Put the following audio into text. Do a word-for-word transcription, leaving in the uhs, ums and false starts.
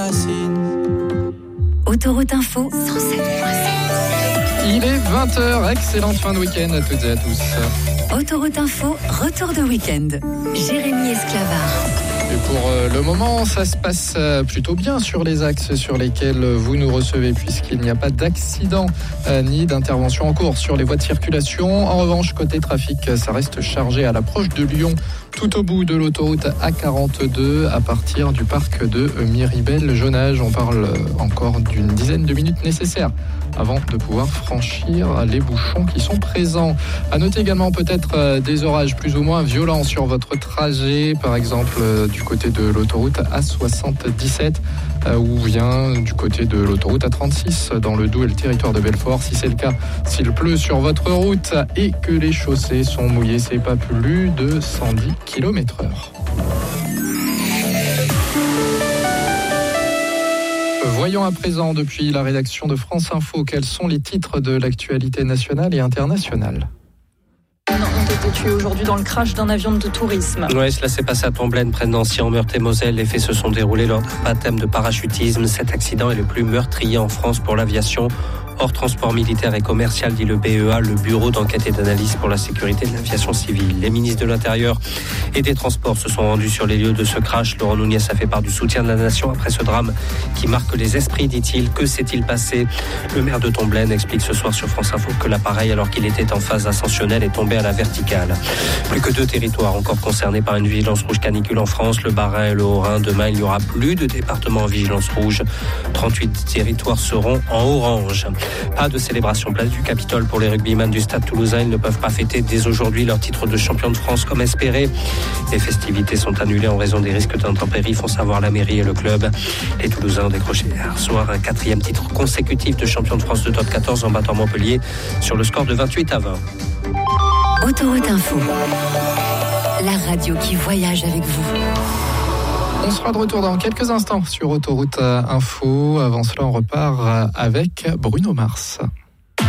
racines. Autoroute Info cent sept virgule sept. Il est vingt heures, excellente fin de week-end à toutes et à tous. Autoroute Info, retour de week-end. Jérémy Esclavard. Et pour le moment, ça se passe plutôt bien sur les axes sur lesquels vous nous recevez, puisqu'il n'y a pas d'accident euh, ni d'intervention en cours sur les voies de circulation. En revanche, côté trafic, ça reste chargé à l'approche de Lyon, tout au bout de l'autoroute A quarante-deux, à partir du parc de Miribel-Jonage. On parle encore d'une dizaine de minutes nécessaires avant de pouvoir franchir les bouchons qui sont présents. À noter également peut-être des orages plus ou moins violents sur votre trajet, par exemple du côté de l'autoroute A soixante-dix-sept ou bien du côté de l'autoroute A trente-six dans le Doubs et le territoire de Belfort. Si c'est le cas, s'il pleut sur votre route et que les chaussées sont mouillées, c'est pas plus de cent dix kilomètres heure. Voyons à présent, depuis la rédaction de France Info, quels sont les titres de l'actualité nationale et internationale. Ont été tués aujourd'hui dans le crash d'un avion de tourisme. Oui, cela s'est passé à Tomblaine, près de Nancy, en Meurthe-et-Moselle. Les faits se sont déroulés lors d'un baptême de parachutisme. Cet accident est le plus meurtrier en France pour l'aviation. Hors transport militaire et commercial, dit le B E A, le Bureau d'enquête et d'analyse pour la sécurité de l'aviation civile. Les ministres de l'Intérieur et des Transports se sont rendus sur les lieux de ce crash. Laurent Nunez a fait part du soutien de la nation après ce drame qui marque les esprits, dit-il. Que s'est-il passé ? Le maire de Tomblaine explique ce soir sur France Info que l'appareil, alors qu'il était en phase ascensionnelle, est tombé à la verticale. Plus que deux territoires encore concernés par une vigilance rouge canicule en France, le Bas-Rhin et le Haut-Rhin. Demain, il n'y aura plus de départements en vigilance rouge. trente-huit territoires seront en orange. Pas de célébration place du Capitole pour les rugbyman du Stade Toulousain. Ils ne peuvent pas fêter dès aujourd'hui leur titre de champion de France comme espéré. Les festivités sont annulées en raison des risques d'intempéries, font savoir la mairie et le club. Les Toulousains ont décroché hier soir un quatrième titre consécutif de champion de France de top quatorze en battant Montpellier sur le score de vingt-huit à vingt. Autoroute Info, la radio qui voyage avec vous. On sera de retour dans quelques instants sur Autoroute Info. Avant cela, on repart avec Bruno Mars.